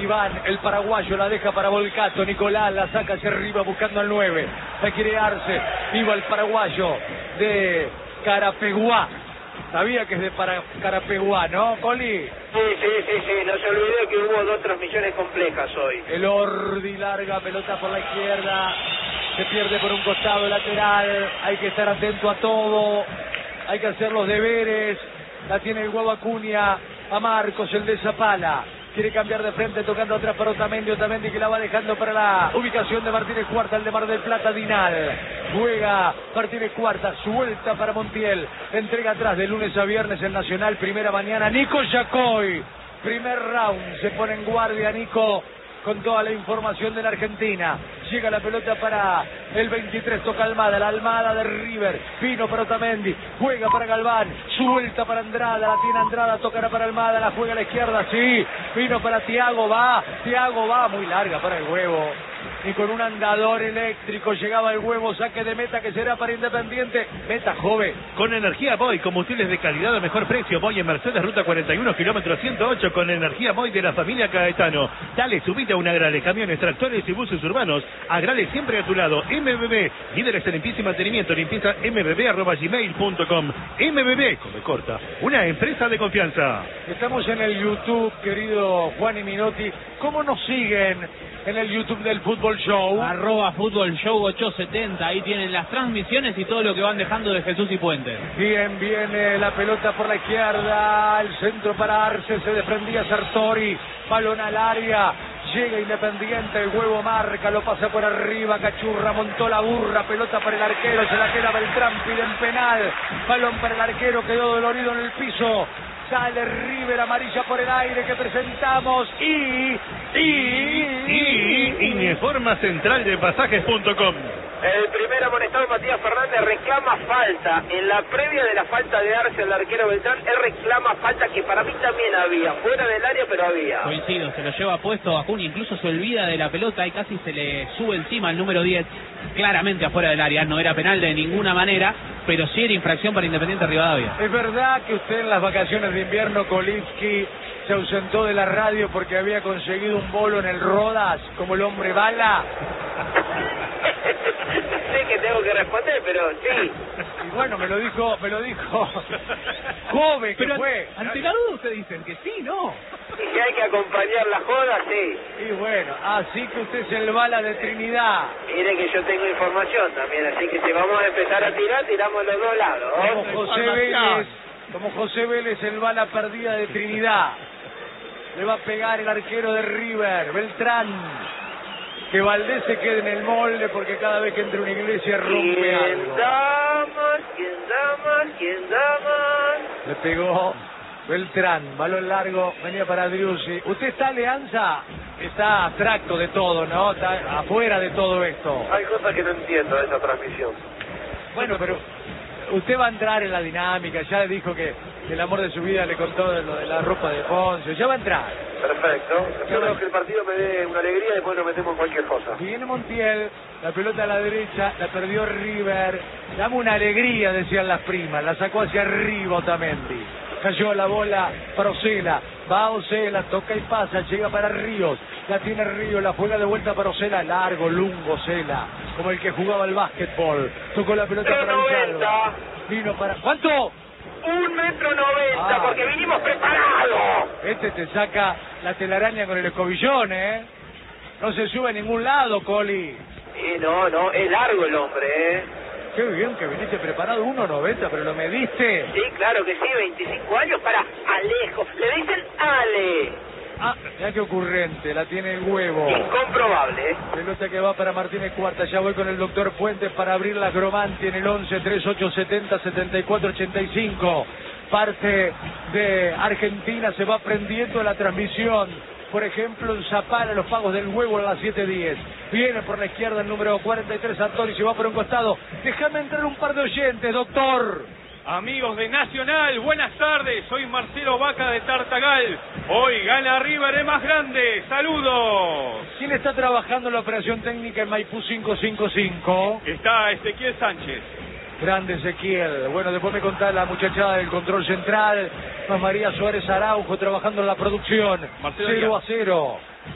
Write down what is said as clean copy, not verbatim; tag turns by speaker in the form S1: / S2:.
S1: Iván, el paraguayo, la deja para Volcato. Nicolás la saca hacia arriba buscando al 9. Va a quiere Arce. Viva el paraguayo de Carapeguá. Sabía que es de Carapeguá, ¿no, Coli?
S2: Sí. No se olvide que hubo 2 transmisiones complejas hoy.
S1: El Ordi larga, pelota por la izquierda. Se pierde por un costado lateral. Hay que estar atento a todo. Hay que hacer los deberes. La tiene el Guava Acuña. A Marcos, el de Zapala. Quiere cambiar de frente, tocando atrás para Otamendi que la va dejando para la ubicación de Martínez Cuarta, el de Mar del Plata, Dinal. Juega Martínez Cuarta, suelta para Montiel. Entrega atrás de lunes a viernes en Nacional, primera mañana. Nico Yacoy, primer round, se pone en guardia Nico con toda la información de la Argentina. Llega la pelota para el 23, toca Almada, la Almada de River. Pino para Otamendi, juega para Galván, suelta para Andrada, la tiene Andrada, tocará para Almada, la juega a la izquierda, sí. Pino para Thiago va, muy larga para el Huevo. Y con un andador eléctrico llegaba el Huevo, saque de meta que será para Independiente. Meta joven.
S3: Con energía Boy, combustibles de calidad a mejor precio. Boy en Mercedes, ruta 41, kilómetro 108, con energía Boy de la familia Caetano. Dale, subite a una Agrale, camiones, tractores y buses urbanos. Agrale siempre a tu lado. MBB, líderes en limpieza y mantenimiento. Limpieza mbb@gmail.com. MBB, come corta, una empresa de confianza.
S1: Estamos en el YouTube, querido Juan y Minotti. ¿Cómo nos siguen en el YouTube del Fútbol Show?
S4: @Fútbol Show 870, ahí tienen las transmisiones y todo lo que van dejando de Jesús y Puente.
S1: Bien, viene la pelota por la izquierda, el centro para Arce, se desprendía Sartori, balón al área, llega Independiente, el Huevo marca, lo pasa por arriba, Cachurra montó la burra, pelota para el arquero, se la queda Beltrán, piden penal, balón para el arquero, quedó dolorido en el piso. Sale River, amarilla por el aire que presentamos y
S3: Informa Central de Pasajes.com.
S2: El primer amonestado, Matías Fernández, reclama falta. En la previa de la falta de Arce al arquero Beltrán, él reclama falta que para mí también había. Fuera del área, pero había.
S4: Coincido, se lo lleva puesto a Acuña, incluso se olvida de la pelota y casi se le sube encima el número 10. Claramente afuera del área, no era penal de ninguna manera, pero sí era infracción para Independiente Rivadavia.
S1: ¿Es verdad que usted en las vacaciones de invierno, Kolinski, se ausentó de la radio porque había conseguido un bolo en el Rodas, como el hombre bala?
S2: Sé que tengo que responder, pero sí.
S1: Y bueno, me lo dijo Jove, que
S4: pero
S1: fue.
S4: Ante la duda ustedes dicen que sí, ¿no?
S2: Y si hay que acompañar la joda, sí.
S1: Y bueno, así que usted es el bala de Trinidad.
S2: Mire que yo tengo información también, así que si vamos a empezar a tirar, tiramos los dos lados.
S1: Como José Vélez, el bala perdida de Trinidad. Le va a pegar el arquero de River, Beltrán. Que Valdés se quede en el molde porque cada vez que entra una iglesia rompe algo.
S2: ¿Quién da más?
S1: Le pegó Beltrán, balón largo, venía para Driussi. ¿Usted está Alianza? Está abstracto de todo, ¿no? Está afuera de todo esto.
S2: Hay cosas que no entiendo de esa transmisión.
S1: Bueno, pero usted va a entrar en la dinámica, ya dijo que el amor de su vida le contó de lo de la ropa de Ponce, ya va a entrar.
S2: Perfecto. Espero que el partido me dé una alegría y después nos metemos en cualquier cosa.
S1: Viene Montiel, la pelota a la derecha, la perdió River. Dame una alegría, decían las primas, la sacó hacia arriba Otamendi. Cayó la bola para Osela, va Osela, toca y pasa, llega para Ríos, la tiene Ríos, la juega de vuelta para Osela, largo, lungo Osela, como el que jugaba al básquetbol. Tocó la pelota para Villalba. Vino para... ¿Cuánto?
S2: 1,90 m, porque vinimos preparados.
S1: Este te saca la telaraña con el escobillón, ¿eh? No se sube a ningún lado, Coli.
S2: No, es largo el hombre,
S1: Qué bien que viniste preparado, 1,90, pero lo mediste.
S2: Sí, claro que sí, 25 años para Alejo. Le dicen Ale.
S1: Ah, ya qué ocurrente, la tiene el Huevo.
S2: Incomprobable,
S1: Pelota que va para Martínez Cuarta, ya voy con el doctor Puentes para abrir la Gromanti en el 11 3870 7485. Parte de Argentina se va prendiendo la transmisión. Por ejemplo, en Zapala, los pagos del Huevo a las 7:10. Viene por la izquierda el número 43, Antonio, se va por un costado. Déjame entrar un par de oyentes, doctor.
S5: Amigos de Nacional, buenas tardes, soy Marcelo Vaca de Tartagal. Hoy gana River, es más grande, saludos.
S1: ¿Quién está trabajando en la operación técnica en Maipú 555?
S5: Está Ezequiel Sánchez.
S1: Grande Ezequiel. Bueno, después me contá la muchachada del control central, más María Suárez Araujo trabajando en la producción. 0-0.